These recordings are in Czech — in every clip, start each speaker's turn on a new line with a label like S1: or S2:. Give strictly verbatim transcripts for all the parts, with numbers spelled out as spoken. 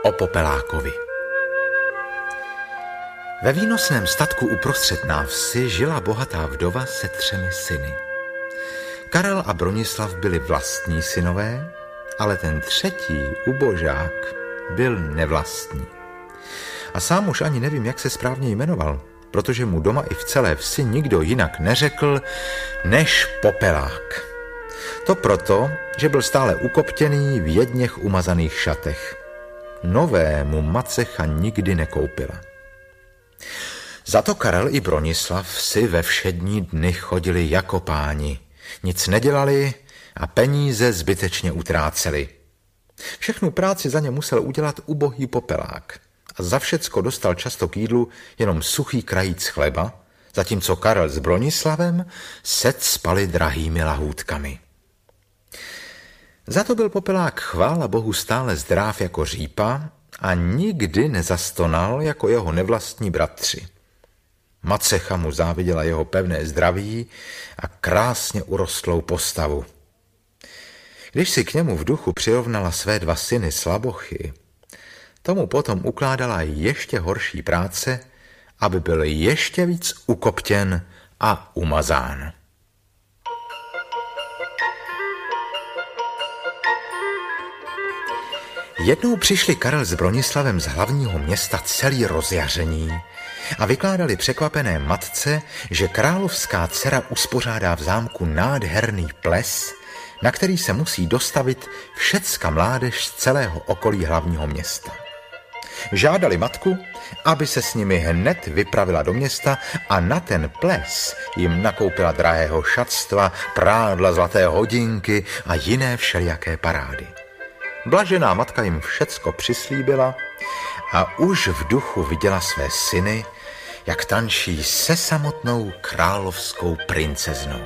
S1: O Popelákovi. Ve výnosném statku uprostřed návsi žila bohatá vdova se třemi syny. Karel a Bronislav byli vlastní synové, ale ten třetí, ubožák, byl nevlastní. A sám už ani nevím, jak se správně jmenoval, protože mu doma i v celé vsi nikdo jinak neřekl než Popelák. To proto, že byl stále ukoptěný v jedněch umazaných šatech. Nové mu macecha nikdy nekoupila. Za to Karel i Bronislav si ve všední dny chodili jako páni. Nic nedělali a peníze zbytečně utráceli. Všechnu práci za ně musel udělat ubohý Popelák a za všecko dostal často k jídlu jenom suchý krajíc chleba, zatímco Karel s Bronislavem se cpali drahými lahůdkami. Za to byl Popelák chvála Bohu stále zdráv jako řípa a nikdy nezastonal jako jeho nevlastní bratři. Macecha mu záviděla jeho pevné zdraví a krásně urostlou postavu. Když si k němu v duchu přirovnala své dva syny slabochy, tomu potom ukládala ještě horší práce, aby byl ještě víc ukoptěn a umazán. Jednou přišli Karel s Bronislavem z hlavního města celý rozjaření a vykládali překvapené matce, že královská dcera uspořádá v zámku nádherný ples, na který se musí dostavit všecka mládež z celého okolí hlavního města. Žádali matku, aby se s nimi hned vypravila do města a na ten ples jim nakoupila drahého šatstva, prádla, zlaté hodinky a jiné všelijaké parády. Blažená matka jim všecko přislíbila a už v duchu viděla své syny, jak tančí se samotnou královskou princeznou.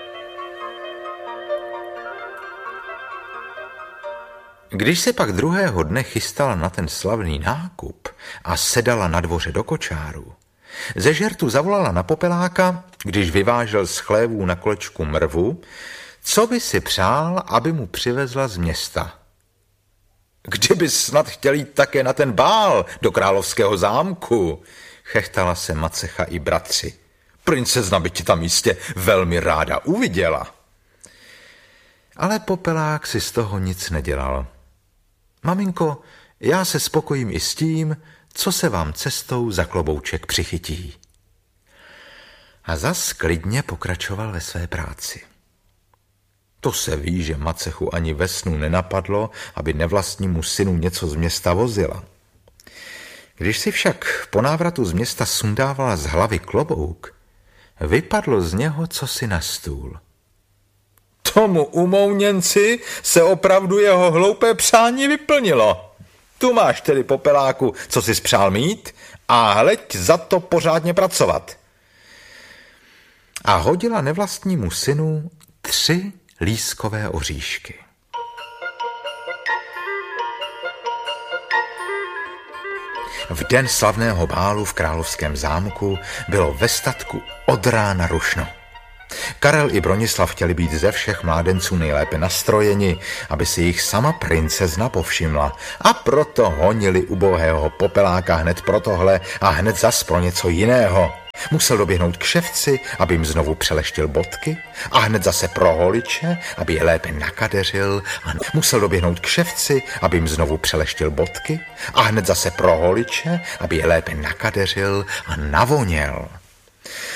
S1: Když se pak druhého dne chystala na ten slavný nákup a sedala na dvoře do kočáru, ze žertu zavolala na Popeláka, když vyvážel z chlévů na kolečku mrvu, co by si přál, aby mu přivezla z města. Kdyby snad chtěl jít také na ten bál do královského zámku, chechtala se macecha i bratři. Princezna by ti tam jistě velmi ráda uviděla. Ale Popelák si z toho nic nedělal. Maminko, já se spokojím i s tím, co se vám cestou za klobouček přichytí. A zas klidně pokračoval ve své práci. To se ví, že macechu ani ve snu nenapadlo, aby nevlastnímu synu něco z města vozila. Když si však po návratu z města sundávala z hlavy klobouk, vypadlo z něho cosi na stůl. Tomu umouněnci se opravdu jeho hloupé přání vyplnilo. Tu máš tedy, Popeláku, co jsi spřál mít a hleď za to pořádně pracovat. A hodila nevlastnímu synu tři lískové oříšky. V den slavného bálu v královském zámku bylo ve statku od rána rušno. Karel i Bronislav chtěli být ze všech mládenců nejlépe nastrojeni, aby si jich sama princezna povšimla, a proto honili ubohého Popeláka hned pro tohle a hned zas pro něco jiného. Musel doběhnout k ševci, aby jim znovu přeleštil bodky, a hned zase pro holiče, aby je lépe nakadeřil, a musel doběhnout k ševci, aby jim znovu přeleštil bodky, a hned zase pro holiče, aby je lépe nakadeřil a navoněl.